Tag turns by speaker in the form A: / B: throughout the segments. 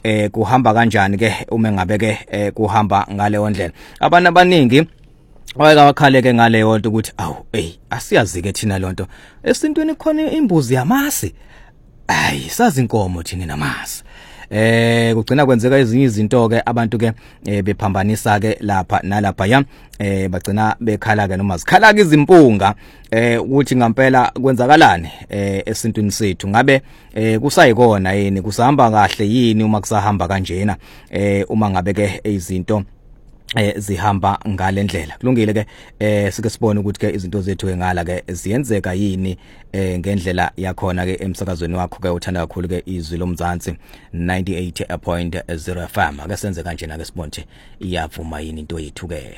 A: kuhamba kanjani ke uma ngabe ke kuhamba ngale ndlela. Abantu abaningi wakhaleke ngaleyo nto ukuthi asiyazi ke thina lonto esintweni khona imbuzi yamasi sazi inkomo thina namasi. Kugcina kwenzeka ezinye izinto ke abantu ke bephambanisa ke lapha nalapha ya bagcina bekhala ke noma zikhala ke izimpunga ukuthi ngempela kwenzakalani esintweni sethu ngabe kusayikona yini kusahamba kahle yini uma kusahamba kanjena uma ngabe ke izinto zihamba ngalendlela. Kulungile ke sike sibone ukuthi ke izinto zethu engala ke ziyenzeka yini ngendlela yakhona ke emsakazweni wakho ke uthanda kakhulu ke izwi lomzansi 98.0 FM. Ake senze kanjena ke sibone iyavuma yini into yethu ke.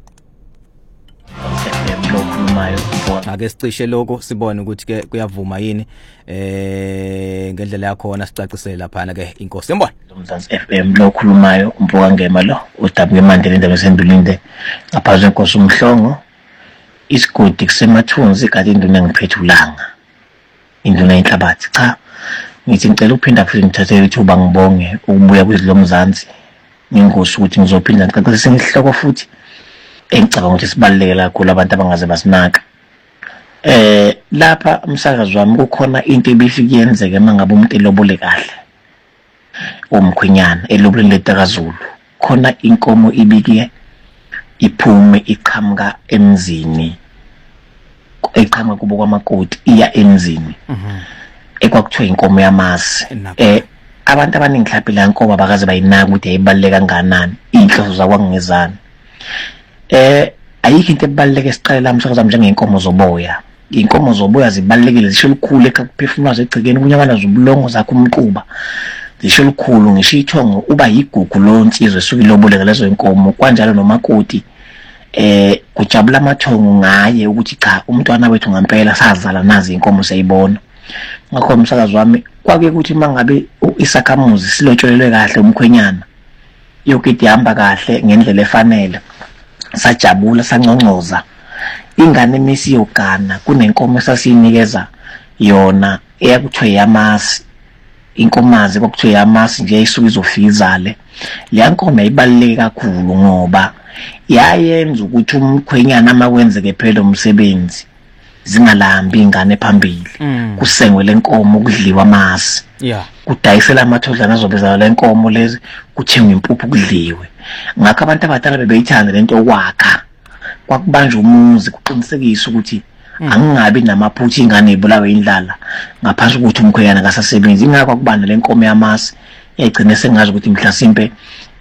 A: Ake sicishe lokho sibone ukuthi ke kuyavuma yini ngendlela yakhona sicacisele lapha ke inkosi yembona
B: Mzansi FM lo khulumayo umvuka ngema lo udabuke mandela indaba esendulinde ngaphazu kwenkosi umhlongo isigodi kusemathunzi kade induna ngiphethe ulanga induna yenhlabathi cha ngithi ngicela ukuphinda futhi ngithathele ithuba ngibonge ukubuya kwizilo mzansi ngingosi ukuthi ngizophinda ngicacise isihloko futhi engicabanga ukuthi sibaluleke kakhulu abantu abangaze basinaka lapha umsakazi wami kukhona into ebifike yenzeke mangabe umuntu elobole kahle umkhwenyana elobuleni leTakazulu khona inkomo ibike iphume iqhamuka emzini eqhamuka kubo kwamakoti iya emzini ekwakuthiwa inkomo yamasi abantu abaningi mhlawumbe la nkomo bakaze bayinaka ukuthi ayibaluleke kangakanani inhloso zakwangezana ayikho into ebaluleke esiqale la umsakazi njengenkomo zoboya. Inkomo zoboya zibalekile zisho likhulu ekuphefumulaza egcikeni kunyakana zobulongo zakho umquba zisho likhulu ngisho ithongo uba yigugu lonsizwe esuka iloboleka lezo inkomo kanjalo nomakoti kujabula amathongo ngaye ukuthi cha umntwana wethu ngempela sazala nazi inkomo sayibona. Ngakho umsakazi wami kwake ukuthi mangabe isakhamuzi silotshelelwe kahle umkhwenyana yokuthi ihamba kahle ngendlela efanele sajabula sangconcoza ingane emisiyogana kunenkomo esasinikeza yona eyakuthiwa yamasi inkomazi kwakuthiwa yamasi nje isuka izofika izale le nkomo ibaluleke kakhulu ngoba yayenza ukuthi umkhwenyana makwenzeke phela umsebenzi zingalambi ingane phambili kusengwe lenkomo kudliwa amasi kudayisela amathodlana azobezala lenkomo lezi kuthengwe impuphu kudliwe. Ngakho abantu abadala bebeyithanda lento okwakha kwakubanja umuzi kuqinisekisa ukuthi angingabi namaphutha ingane ibulawe indlala ngaphansi ukuthi umkhwenyana akasasebenzi. Ingakho kubana lenkomo yamasi egcine sengazi ukuthi mhlasimpe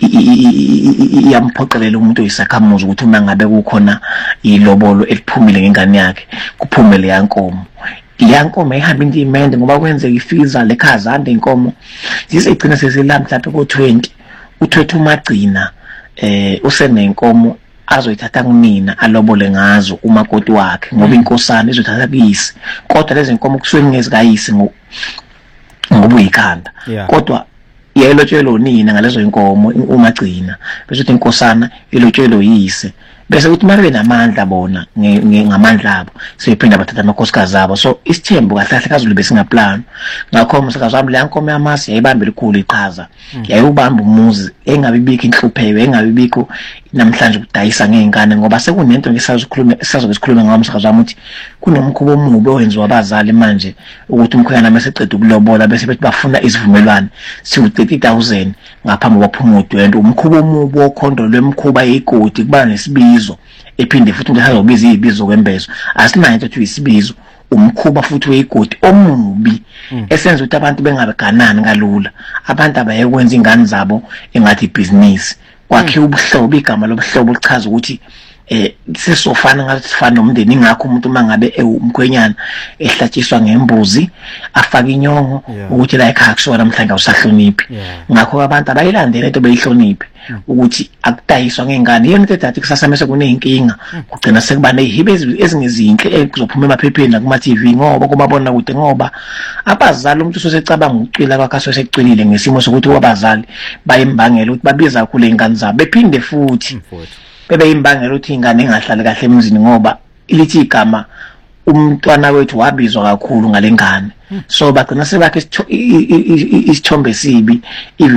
B: iyamphoqelela umuntu oyisakhamuzi ukuthi uma ngabe kukhona ilobolo eliphumile ngengane yakhe kuphumele yankomo. Yankomo ihamba into imende ngoba kwenzeka ifiza lekhazande inkomo zisegcina sesilamba mhlawumbe ko20 uthwethe umagcina usenenkomo azoyithatha kunina alobole ngazo umakoti wakhe ngoba inkosana izothatha kuyise kodwa lezi inkomo kusuke ngezikayise ngoba uyikhanda kodwa yayilotshelo nina ngalezo inkomo umagcina bese uthi inkosana ilotshelo yise bese uthi manje benamandla bona ngamandla abo sephinda bathatha amakhosikazi abo. So isithembu kahle kaZulu besingaplan ngakho umsakazi wami le nkomo yamasi yayibamba elikhulu iqhaza yayubamba umuzi engabibikho inhlupheko engabibikho namhlanje ukudayisa ngezingane ngoba sekunento ngisazokhuluma ngawo umsakazi wami ukuthi kunomkhubo omubi owenziwa abazali manje ukuthi umkhwenyana bese eqeda ukulobola bese bethi bafuna isivumelwano siwu30,000 ngaphambi kwaphuma udwendo umkhubo omubi okhondo lwemkhuba yegodi kuba nesibizo ephinde futhi umuntu azobiza izibizo kwembezo asinayo into ethi isibizo umkhuba futhi wegodi omubi esenza ukuthi abantu bengabeganani kalula abantu abayekwenza ingane zabo engathi business kwakhe ubuhlobo igama lobuhlobo lichaza ukuthi sesofana ngathi sifana nomndeni ngakho umuntu mangabe umkhwenyana ehlatshiswa ngembuzi afaka inyongo ukuthi la ekhaya kusona namhlanje awusahloniphi ngakho abantu abayilandela into beyihloniphe ukuthi akudayiswa ngengane yena into ethi kusasa mase kuneyinkinga kugcina sekuba nezihibe ezingezinhle kuzophuma emaphepheni na kuma TV ngoba kubabona kude ngoba abazali umuntu usecabanga ukucwila kwakhe sesecwilile ngesimo sokuthi wabazali bayimbangela ukuthi babiza kakhulu ingane zabo bephinde futhi bebe imbangela ukuthi ingane engahlali kahle emzini ngoba ilithi igama umntwana wethu wabizwa kakhulu ngalengane so bagcina sebakhe isithombe sibi